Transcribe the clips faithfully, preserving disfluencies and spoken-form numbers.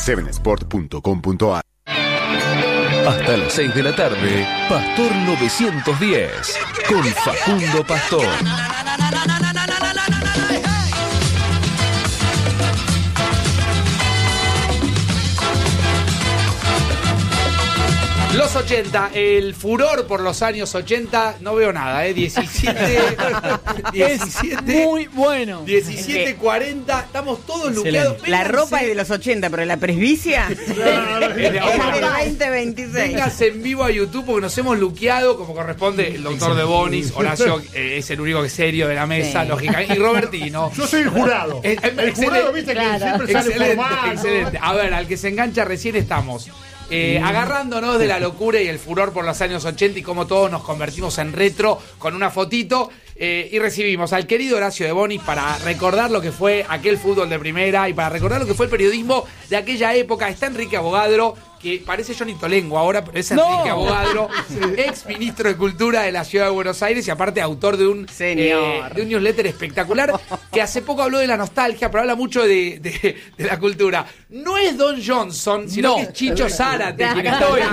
seven sport punto com punto a r. Hasta las seis de la tarde, Pastor novecientos diez, con Facundo Pastor. Los ochenta, el furor por los años ochenta, no veo nada, ¿eh? diecisiete, diecisiete, es muy bueno. diecisiete cuarenta, estamos todos luqueados. La ropa es de los ochenta, pero la presbicia es del veinte veintiséis. Véngase en vivo a YouTube porque nos hemos luqueado como corresponde el doctor de Bonis. Horacio eh, es el único que es serio de la mesa, sí. Lógicamente. Y Robertino. Yo soy el jurado. Eh, eh, el jurado, viste, claro. que siempre sale Excelente, formal, excelente. ¿no? A ver, al que se engancha recién estamos. Eh, mm. Agarrándonos de la locura y el furor por los años ochenta y cómo todos nos convertimos en retro con una fotito eh, y recibimos al querido Horacio de Bonis para recordar lo que fue aquel fútbol de primera y para recordar lo que fue el periodismo de aquella época. Está Enrique Abogadro, que parece Johnny Tolengo ahora, pero es Enrique no. Abogadro, ex ministro de Cultura de la Ciudad de Buenos Aires y aparte autor de un, eh, de un newsletter espectacular que hace poco habló de la nostalgia, pero habla mucho de, de, de la cultura. No es Don Johnson, sino no. que es Chicho Zárate quien está hoy.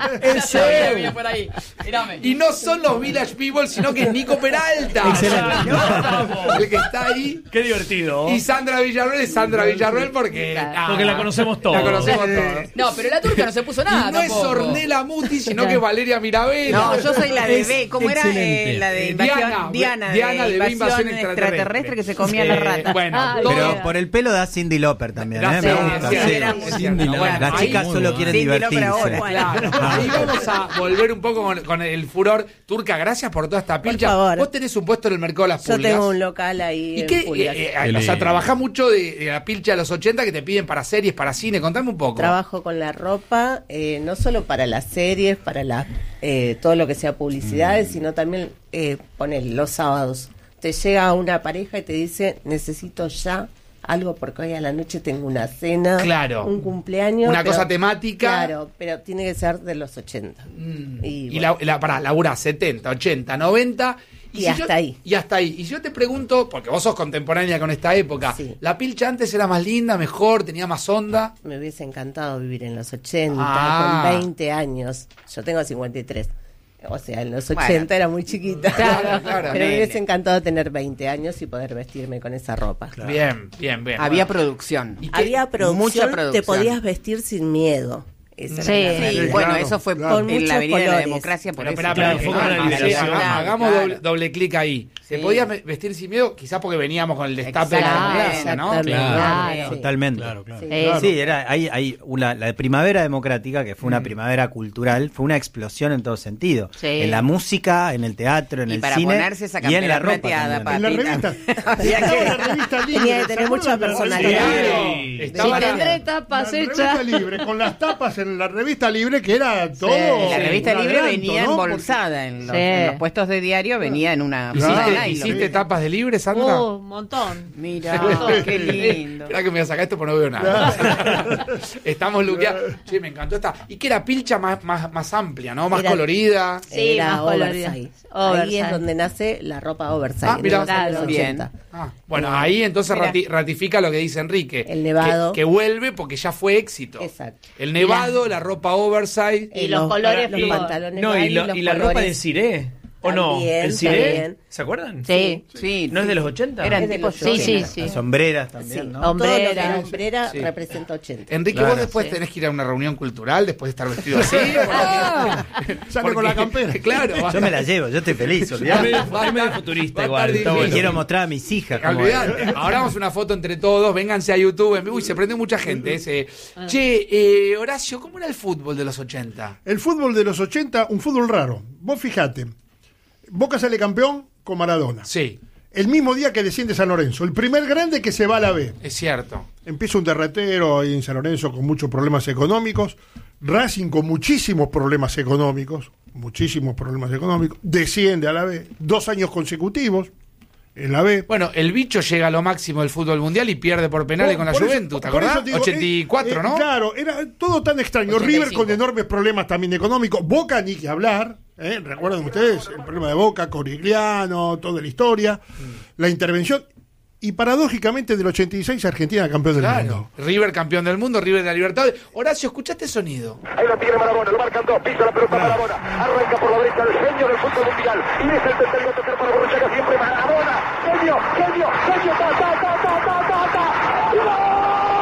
Ese por ahí. Y no son los Village People, sino que es Nico Peralta. Excelente. El que está ahí. Qué divertido. Y Sandra Villarroel es Sandra Villarroel porque... Ah, porque la conocemos todos. La conocemos todos. No, pero la turca no se puso nada. Y no tampoco. es Ornella Muti, sino que es Valeria Mirabel. No, yo soy la de B. ¿Cómo era? Eh, la de Diana. Diana, Diana de, de invasión extraterrestre, extraterrestre que se comía eh, la rata. Bueno, ah, todo. Pero por el pelo da Cyndi Lauper también, ¿eh? Sí, Me gusta. sí, Sí. era muy Cyndi bueno, Lauper. Las chicas solo quieren Cyndi divertirse. Lauper ahora. Claro. Ahí vamos a volver un poco con, con el furor. Turca, gracias por toda esta pilcha. Vos tenés un puesto en el mercado de las Yo pulgas. Yo tengo un local ahí. ¿Y en qué? Pulgas. Eh, eh, o sea, trabajás mucho de, de la pilcha de los ochenta que te piden para series, para cine. Contame un poco. Trabajo con la ropa, eh, no solo para las series, para la, eh, todo lo que sea publicidades, mm. sino también, eh, poner los sábados. Te llega una pareja y te dice, necesito ya algo porque hoy a la noche tengo una cena, claro. un cumpleaños. Una pero, cosa temática. Claro, pero tiene que ser de los ochenta. Mm. Y, y, y bueno. la, la, para laburar setenta, ochenta, noventa... Y, y y hasta yo, ahí. Y hasta ahí. Y yo te pregunto, porque vos sos contemporánea con esta época, sí. ¿la pilcha antes era más linda, mejor, tenía más onda? Me hubiese encantado vivir en los ochenta, ah. con veinte años. Yo tengo cincuenta y tres. O sea, en los ochenta bueno. era muy chiquita. Claro, claro. Pero me hubiese encantado tener veinte años y poder vestirme con esa ropa. Claro. Bien, bien, bien. Había bueno. producción. ¿Y Había producción, mucha producción. Te podías vestir sin miedo. Esa sí, sí, sí, bueno, claro, eso fue claro. en la Avenida de la Democracia. Por pero, eso. pero, Claro, pero, fue con la liberación. hagamos, Claro, hagamos claro. doble, doble clic ahí. Se Sí. podía vestir sin miedo, quizás porque veníamos con el destape de la democracia, ¿no? Exactamente. Claro, Claro. totalmente. Claro, claro. Sí. Eh, Sí, era, hay, hay una, la primavera democrática, que fue una mm. primavera cultural, fue una explosión en todo sentido. Sí. En la música, en el teatro, en y el para cine ponerse esa y en la ropa plateada, también. En la revista. Había Estaba que- la revista libre. tenía que tener ¿se mucha acuerdan de la personalidad. revista Claro. libre? Estaba Si la- tendré tapas La hechas. revista libre, con las tapas en la revista libre, que era todo. La un revista libre adelanto, venía ¿no? embolsada en los, Sí. en los puestos de diario, venía en una ¿Hiciste, bolsa de nylon. ¿hiciste tapas de libre, Sandra? Oh, un montón. Mira, qué lindo. Esperá que me voy a sacar esto porque no veo nada. Estamos luqueados. Sí, me encantó esta. Y que era pilcha más, más, más amplia, ¿no? Más Era- colorida. Sí, Era más colorida. oversize. Oversize. Ahí es donde nace la ropa oversize. Ah, en mirá. los años Claro. ochenta. Ah, bueno, ahí entonces Mira. rati- ratifica lo que dice Enrique. El nevado. Que, que vuelve porque ya fue éxito. Exacto. El nevado, la ropa oversize. Y los colores los fluo. pantalones No, y, baggy, lo- los y la ropa colores. del ciré. ¿O no? También, ¿El ciré? también. ¿Se acuerdan? Sí. Sí. ¿No es de los ochenta? Eran Es de tipo los Sí, sí, ochenta. sí. Las sombreras Sí, también, ¿no? todo lo que Hombrera. era hombrera Sí. representa ochenta. Enrique, Claro. vos después Sí. tenés que ir a una reunión cultural después de estar vestido así. Sale Porque- con la campera. Claro. va- Yo me la llevo, yo estoy feliz, Es olvidate. medio, es medio futurista va a igual. estar Está Y bueno. quiero mostrar a mis hijas cómo es. Olvidate. Ahora vamos a una foto entre todos, vénganse a YouTube. en vivo. Uy, se prende mucha gente. Ese. Che, eh, Horacio, ¿cómo era el fútbol de los ochenta? El fútbol de los ochenta, un fútbol raro. Vos fijate, Boca sale campeón con Maradona. Sí, El mismo día que desciende San Lorenzo. El primer grande que se va a la B. es cierto. Empieza un derretero ahí en San Lorenzo con muchos problemas económicos. Racing con muchísimos problemas económicos. Muchísimos problemas económicos. Desciende a la B. Dos años consecutivos en la B. Bueno, el bicho llega a lo máximo del fútbol mundial y pierde por penales con la Por eso- Juventus, ¿te por acordás? eso te digo, ochenta y cuatro, eh, ¿no? eh, Claro, era todo tan extraño. ochenta y River cinco. con enormes problemas también económicos. Boca ni que hablar. ¿eh? ¿Recuerdan ustedes el problema de Boca, Corigliano, toda la historia? Mm. La intervención. Y paradójicamente del ochenta y seis Argentina campeón del Claro. mundo. River campeón del mundo, River de la Libertadores. Horacio, ¿escuchaste el sonido? Ahí lo tiene Maradona, lo marcan dos, pisa la pelota Maradona, arranca por la derecha el genio del fútbol mundial, y es el tercero tercer para Borruchaga, siempre Maradona, genio, genio, genio, ta, ta, ta, ta, ta, ta, ta, ¡gol!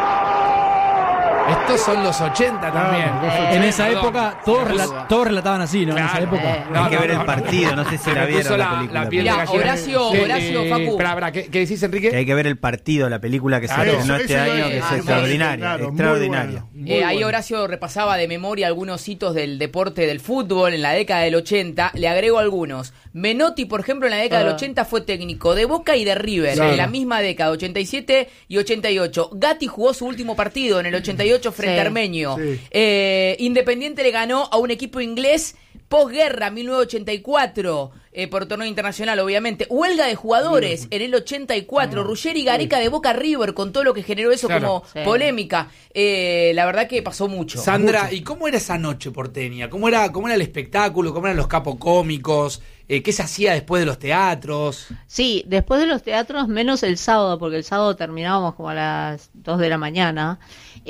Estos son los ochenta también. Claro, En esa Perdón. época todos, Me rela- puso- todos relataban así, ¿no? En esa Claro. época. Eh, No, Hay que no, ver no. el partido, no sé si Me la vieron puso la, la- película. la piel de Mirá, gallina. Horacio- Sí, Horacio, eh, Facu. Espera, espera, ¿qué, ¿qué decís, Enrique? Que hay que ver el partido, la película que se Claro, estrenó eso- este eso año, es- que es ah, extraordinaria, claro, muy extraordinaria. bueno. Eh, ahí bueno. Horacio repasaba de memoria algunos hitos del deporte del fútbol en la década del ochenta. Le agrego algunos. Menotti, por ejemplo, en la década Ah. del ochenta fue técnico de Boca y de River. Claro. En la misma década, ochenta y siete y ochenta y ocho. Gatti jugó su último partido en el ochenta y ocho frente Sí. a Armenio. Sí. Eh, Independiente le ganó a un equipo inglés posguerra, mil novecientos ochenta y cuatro, eh, por torneo internacional, obviamente. Huelga de jugadores en el ochenta y cuatro. Ruggeri Gareca de Boca River, con todo lo que generó eso Claro. como Sí. polémica. Eh, la verdad que pasó mucho. Sandra, ¿y cómo era esa noche porteña? ¿Cómo era, cómo era el espectáculo? ¿Cómo eran los capocómicos? Eh, ¿Qué se hacía después de los teatros? Sí, después de los teatros, menos el sábado, porque el sábado terminábamos como a las dos de la mañana.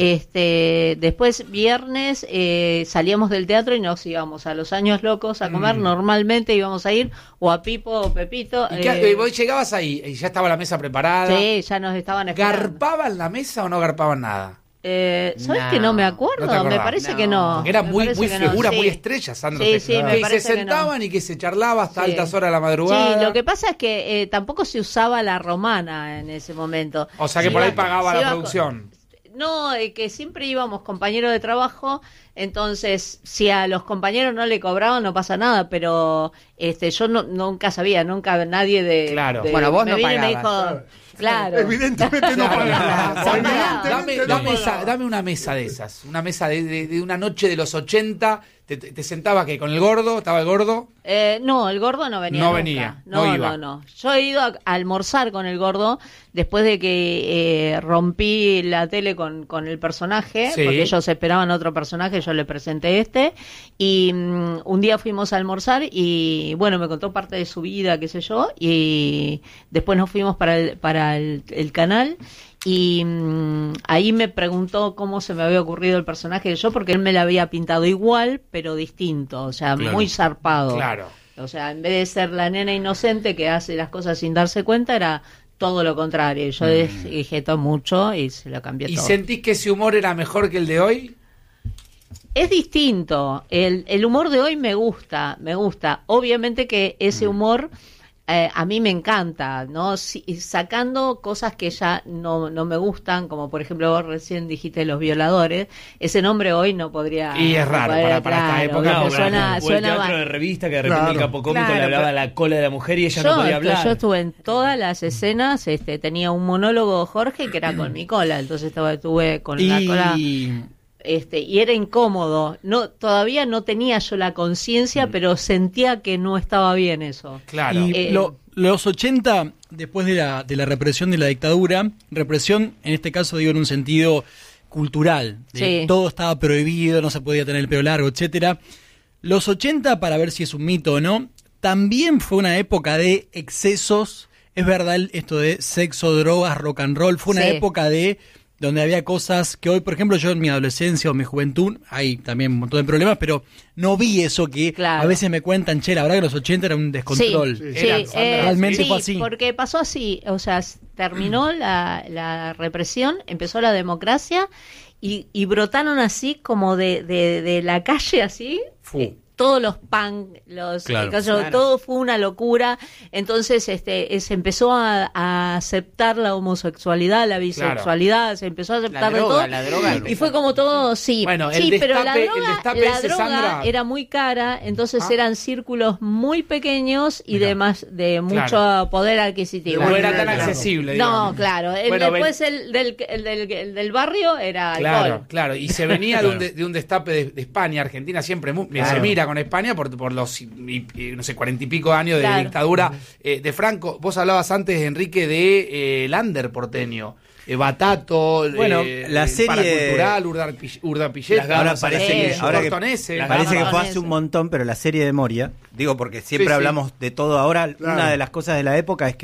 Este, después, viernes, eh, salíamos del teatro y nos íbamos a los Años Locos a comer. Mm. Normalmente íbamos a ir o a Pipo o Pepito. ¿Y qué- eh, eh, vos llegabas ahí y ya estaba la mesa preparada? sí, ya nos estaban esperando. ¿Garpaban la mesa o no garpaban nada? Eh, ¿Sabes No, que no me acuerdo? no te acordás. me parece No. que no. Porque era Me muy, parece muy que no, figura, sí. muy estrella, Sandra. Sí, Te- sí, me que parece se que no. sentaban y que se charlaba hasta Sí. altas horas de la madrugada. Sí, lo que pasa es que eh, tampoco se usaba la romana en ese momento. O sea que Se por ahí iba- pagaba se la iba producción. con- No, eh, que siempre íbamos compañeros de trabajo, entonces si a los compañeros no le cobraban no pasa nada, pero este yo no, nunca sabía, nunca nadie de... Claro. de- Bueno, vos me no vino y me pagabas. dijo, claro. Evidentemente no pagaba. Sandra, Evidentemente Dame, no dame, pagaba. esa- dame una mesa de esas, una mesa de, de- de una noche de los ochenta, te, te, te sentabas que con el gordo, estaba el gordo, Eh, no, el gordo no venía. No nunca. venía, No, no iba. no, no. Yo he ido a, a almorzar con el gordo después de que eh, rompí la tele con, con el personaje, Sí. porque ellos esperaban otro personaje, yo le presenté este. Y mm, un día fuimos a almorzar y, bueno, me contó parte de su vida, qué sé yo. Y después nos fuimos para el, para el, el canal. Y mm, ahí me preguntó cómo se me había ocurrido el personaje de yo, porque él me la había pintado igual, pero distinto, o sea, Claro. muy zarpado. claro. O sea, en vez de ser la nena inocente que hace las cosas sin darse cuenta, era todo lo contrario. Yo dije todo mucho y se lo cambié ¿Y todo. sentís que ese humor era mejor que el de hoy? Es distinto. El, el humor de hoy me gusta, me gusta. Obviamente que ese humor eh, a mí me encanta, ¿no? Si- sacando cosas que ya no, no me gustan, como por ejemplo vos recién dijiste Los Violadores, ese nombre hoy no podría... Y es raro no podría- para- para esta claro, época, porque No, suena, o el suena teatro mal. de revista que de repente Claro. el capo cómico Claro, le hablaba pero- a la cola de la mujer y ella yo, no podía estu- hablar. yo estuve en todas las escenas, este, tenía un monólogo Jorge que era con mi cola, entonces estaba, estuve con la cola, Y este, y era incómodo. No, todavía no tenía yo la conciencia, pero sentía que no estaba bien eso. Claro. Y Eh, lo- los ochenta, después de la, de la represión de la dictadura, represión en este caso digo en un sentido cultural, de Sí. todo estaba prohibido, no se podía tener el pelo largo, etcétera. Los ochenta, para ver si es un mito o no, también fue una época de excesos, es verdad esto de sexo, drogas, rock and roll, fue una Sí. época de donde había cosas que hoy, por ejemplo, yo en mi adolescencia o mi juventud, hay también un montón de problemas, pero no vi eso que Claro. a veces me cuentan, che, la verdad que los ochenta era un descontrol. Sí, Sí, sí, era, eh, Sandra, realmente sí, fue así. porque pasó así, o sea, s- terminó la, la represión, empezó la democracia y, y brotaron así como de, de, de la calle así. Fu. eh, todos los punk, los Claro. eh, qué sé yo, Claro. todo fue una locura. Entonces, este, eh, se empezó a, a aceptar la homosexualidad, la bisexualidad, se empezó a aceptar de droga, todo. la droga. Y fue como todo, sí, Bueno, el sí, pero la destape- el droga, destape la ese, droga Sandra. era muy cara, entonces Ah. eran círculos muy pequeños y Mirá. de más, de mucho Claro. poder adquisitivo. No era tan Claro. accesible, No, digamos. claro. El- Bueno, después el del, el, del, el del barrio era Claro, alcohol. claro. Y se venía de, un de, de un destape de, de España. Argentina siempre mu- se mira con España por, por los, y- y, no sé, cuarenta y pico años de Claro. dictadura eh, de Franco. Vos hablabas antes, Enrique, de eh, Lander porteño. Eh, Batato, Bueno, eh, la el serie- Paracultural, Urdapi- Urdapilleta. Las gamas ahora parece Sí. que, ahora que- Cortonese. Parece que fue Japoneses. hace un montón, pero la serie de Moria, digo porque siempre Sí, sí. hablamos de todo ahora, Claro. una de las cosas de la época es que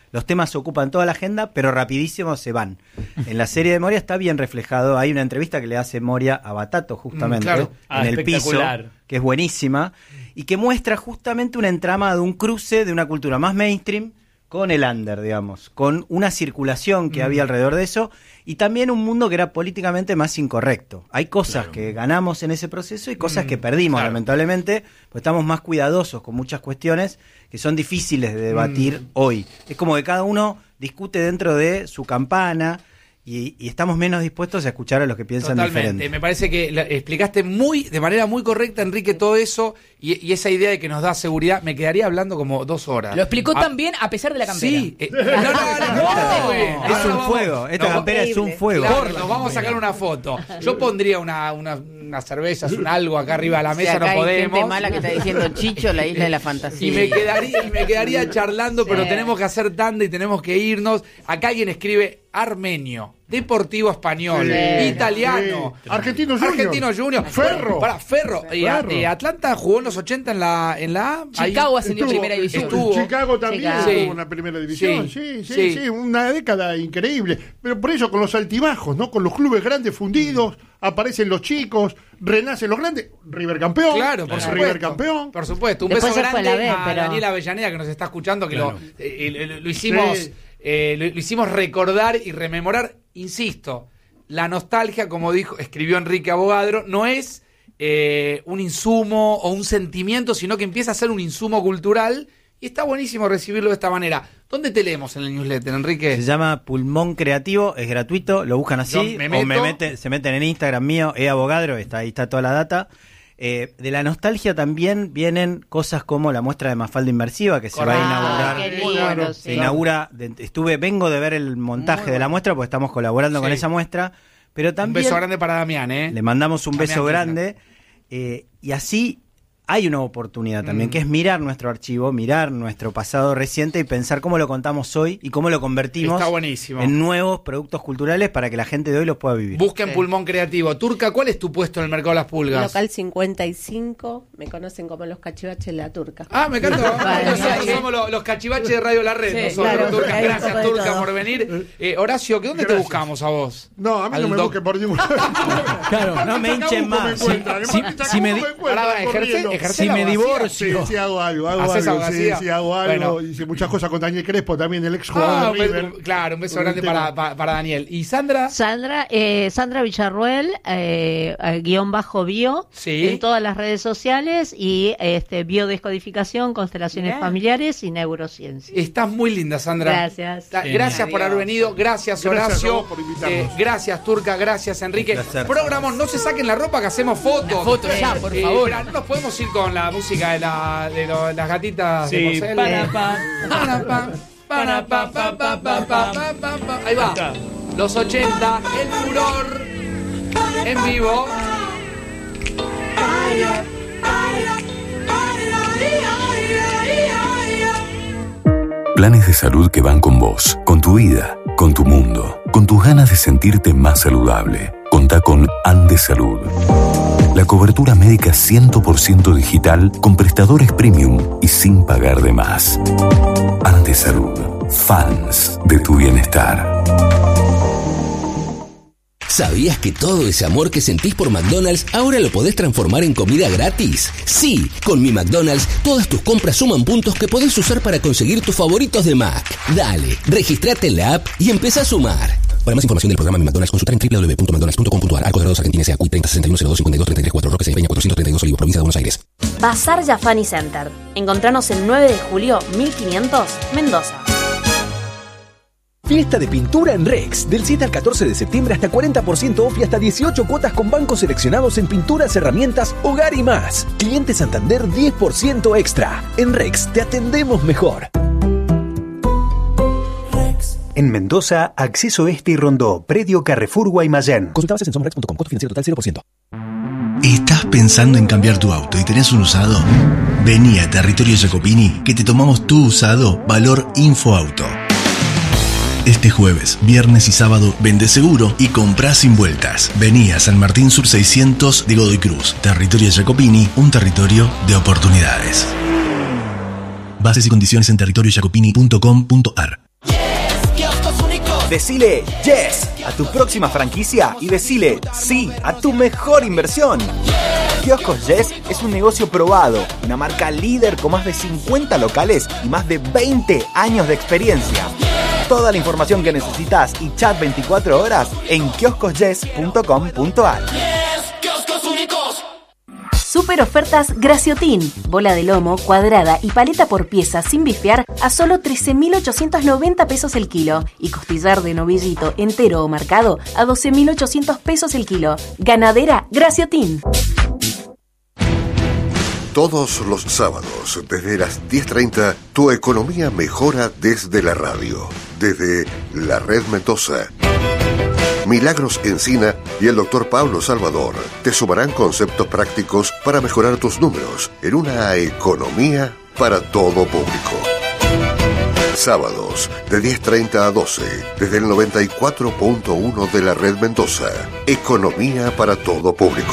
los temas ocupan toda la agenda, pero rapidísimo se van. En la serie de Moria está bien reflejado. Hay una entrevista que le hace Moria a Batato, justamente, Mm, claro. en Ah, el piso, espectacular. que es buenísima, y que muestra justamente un entramado, un cruce de una cultura más mainstream con el under, digamos, con una circulación que Mm. había alrededor de eso, y también un mundo que era políticamente más incorrecto. Hay cosas que ganamos en ese proceso y cosas Mm, que perdimos, claro. lamentablemente, pues estamos más cuidadosos con muchas cuestiones que son difíciles de debatir Mm. hoy. Es como que cada uno discute dentro de su campana y, y estamos menos dispuestos a escuchar a los que piensan Totalmente. diferente. Me parece que la- explicaste muy, de manera muy correcta, Enrique, todo eso y, y esa idea de que nos da seguridad. Me quedaría hablando como dos horas. Lo explicó Ah, también a pesar de la campera. Sí. eh, no, no, no, no, muy bien. Es Ahora un vamos- fuego, esta nos- campera es un fuego. Claro, nos vamos a sacar una foto. Yo pondría una, una, unas cervezas, un algo acá arriba de la Si mesa, acá no hay podemos. gente mala que está diciendo Chicho, la isla de la fantasía. Y me quedaría, y me quedaría charlando, Sí. pero tenemos que hacer tanda y tenemos que irnos. Acá alguien escribe armenio, deportivo español, Sí. italiano, Sí. Argentino Junior. Argentino Junior, Ferro. Para Ferro. Y a- Ferro. eh, Atlanta jugó en los ochenta en la en la A. Ahí Chicago ascendió a Estuvo- primera división. estuvo. Chicago también Chicago. estuvo Sí. en la primera división. Sí. Sí, sí, Sí. sí, una década increíble. Pero por eso con los altibajos, ¿no? Con los clubes grandes fundidos, aparecen los chicos, renacen los grandes. River campeón. Claro, por supuesto. River campeón. Por supuesto. Un Después beso se fue a grande la a, B, pero- Daniel Avellaneda que nos está escuchando, que Claro. lo, eh, lo, lo hicimos Sí. eh, lo, lo hicimos recordar y rememorar. Insisto, la nostalgia, como dijo, escribió Enrique Abogadro, no es eh, un insumo o un sentimiento, sino que empieza a ser un insumo cultural y está buenísimo recibirlo de esta manera. ¿Dónde te leemos en el newsletter, Enrique? Se llama Pulmón Creativo, es gratuito, lo buscan así, Yo me o me meto. mete- se meten en Instagram mío, eabogadro, está, ahí está toda la data. Eh, de la nostalgia también vienen cosas como la muestra de Mafalda Inmersiva, que se va a Correcto. inaugurar. Ah, qué Claro. lindo, Se sí. inaugura, de- estuve, vengo de ver el montaje de la muestra, porque estamos colaborando con Sí. esa muestra, pero Un también beso grande para Damián, ¿eh? le mandamos un Damián beso Kirchner. grande, eh, y así hay una oportunidad también, Mm. que es mirar nuestro archivo, mirar nuestro pasado reciente y pensar cómo lo contamos hoy y cómo lo convertimos Está buenísimo. en nuevos productos culturales para que la gente de hoy los pueda vivir. Busquen Sí. Pulmón Creativo. Turca, ¿cuál es tu puesto en el mercado de las pulgas? Local cincuenta y cinco, me conocen como los cachivaches de la turca. Ah, me encanta. Vale. Nosotros somos los, los cachivaches de Radio La Red. Sí, nosotros, claro, Turca. hay un Gracias, poco de Turca, todo. por venir. Eh, Horacio, ¿que ¿dónde te Gracias. buscamos a vos? No, a mí Al no me doc- busque por ningún Claro, no me hinchen más. Si- si me di- Ahora, ejerce- ejerce Si la me abogacía. divorcio. Sí, sí, hago algo, hago ¿Haces algo, sí, abogacía? sí, hago algo. Bueno. Hice muchas cosas con Daniel Crespo también, el ex Ah, jugador un de beso- River. claro, un beso Con el grande tema. para, para, para Daniel. ¿Y Sandra? Sandra, eh, Sandra Villarruel, eh, eh, guión bajo bio, Sí. en todas las redes sociales y este biodescodificación, constelaciones Mirá. familiares y neurociencia. Estás muy linda, Sandra. Gracias. Ta- Genial. Gracias por haber venido. Gracias, Gracias a Horacio. vos por invitarnos. gracias, Turca. Gracias, Enrique. Un placer. Programón, no se saquen la ropa que hacemos fotos. Una foto ya, por favor. espera, no nos podemos ir con la música de, la, de lo- las gatitas de Sí, Porcel. para, pa. Para, pa, para, pa, pa, pa, pa, pa, pa, pa, pa. Ahí va. Los ochenta, el furor en vivo. Planes de salud que van con vos, con tu vida, con tu mundo, con tus ganas de sentirte más saludable. Contá con Andes Salud. La cobertura médica cien por ciento digital con prestadores premium y sin pagar de más. Andes Salud. Fans de tu bienestar. ¿Sabías que todo ese amor que sentís por McDonald's ahora lo podés transformar en comida gratis? Sí, con mi McDonald's todas tus compras suman puntos que podés usar para conseguir tus favoritos de Mac. Dale, registrate en la app y empezá a sumar. Para más información del programa Mi McDonald's, consultar en doble u doble u doble u punto mcdonalds punto com punto a r. Arcos Dorados Argentina S A C U I treinta sesenta y uno cero dos cincuenta y dos treinta y tres cuatro Roque Peña cuatrocientos treinta y dos Olivos, provincia de Buenos Aires. Bazar Jafani Center. Encontranos el nueve de julio mil quinientos, Mendoza. Fiesta de pintura en Rex. Del siete al catorce de septiembre hasta cuarenta por ciento off y hasta dieciocho cuotas con bancos seleccionados en pinturas, herramientas, hogar y más. Cliente Santander diez por ciento extra. En Rex te atendemos mejor. En Mendoza, Acceso Este y Rondó, Predio Carrefour Guaymallén. Consulta bases en somrex punto com. Costo financiero total cero por ciento. ¿Estás pensando en cambiar tu auto y tenés un usado? Vení a Territorio Jacopini que te tomamos tu usado valor Infoauto. Este jueves, viernes y sábado, vende seguro y comprá sin vueltas. Vení a San Martín Sur seiscientos de Godoy Cruz. Territorio Jacopini, un territorio de oportunidades. Bases y condiciones en territorio jacopini punto com punto a r. Decile yes a tu próxima franquicia y decile sí a tu mejor inversión. Kioscos Yes es un negocio probado, una marca líder con más de cincuenta locales y más de veinte años de experiencia. Toda la información que necesitas y chat veinticuatro horas en kioscos yes punto com punto a r. Super ofertas Graciotin. Bola de lomo, cuadrada y paleta por pieza sin bifear a solo trece mil ochocientos noventa pesos el kilo. Y costillar de novillito entero o marcado a doce mil ochocientos pesos el kilo. Ganadera Graciotin. Todos los sábados, desde las diez treinta, tu economía mejora desde la radio. Desde la Red Mendoza. Milagros Encina y el doctor Pablo Salvador te sumarán conceptos prácticos para mejorar tus números en una economía para todo público. Sábados, de diez treinta a doce, desde el noventa y cuatro punto uno de la Red Mendoza. Economía para todo público.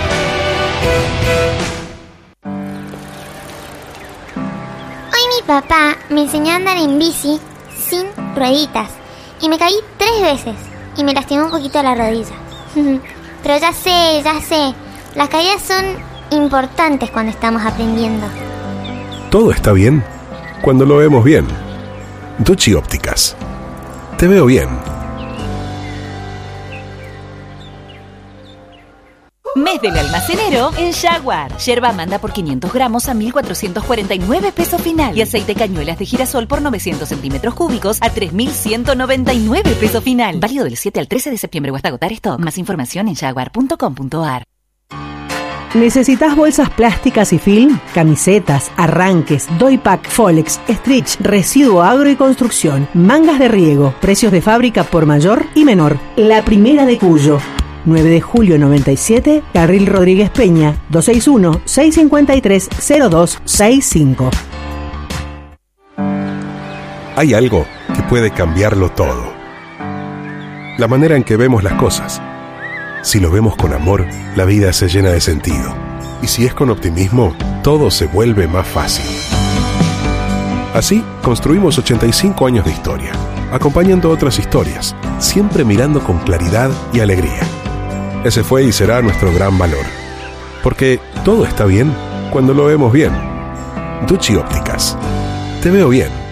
Hoy mi papá me enseñó a andar en bici sin rueditas y me caí tres veces. Y me lastimó un poquito la rodilla. Pero ya sé, ya sé. Las caídas son importantes cuando estamos aprendiendo. Todo está bien cuando lo vemos bien. Duchi Ópticas. Te veo bien. Mes del almacenero en Jaguar. Yerba manda por quinientos gramos a mil cuatrocientos cuarenta y nueve pesos final. Y aceite cañuelas de girasol por novecientos centímetros cúbicos a tres mil ciento noventa y nueve pesos final. Válido del siete al trece de septiembre o hasta agotar stock. Más información en jaguar punto com punto a r. ¿Necesitas bolsas plásticas y film? Camisetas, arranques, doypack, folex, stretch, residuo agro y construcción, mangas de riego, precios de fábrica por mayor y menor. La primera de Cuyo. nueve de julio noventa y siete, Carril Rodríguez Peña, dos seis uno, seis cinco tres, cero dos seis cinco. Hay algo que puede cambiarlo todo. La manera en que vemos las cosas. Si lo vemos con amor, la vida se llena de sentido. Y si es con optimismo, todo se vuelve más fácil. Así, construimos ochenta y cinco años de historia, acompañando otras historias, siempre mirando con claridad y alegría. Ese fue y será nuestro gran valor. Porque todo está bien cuando lo vemos bien. Duchi Ópticas. Te veo bien.